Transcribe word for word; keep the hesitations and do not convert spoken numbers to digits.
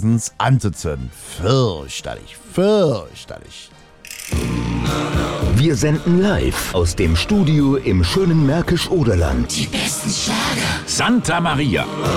Rasens anzuzünden. Fürchterlich, fürchterlich. Wir senden live aus dem Studio im schönen Märkisch-Oderland. Die besten Schlager. Santa Maria.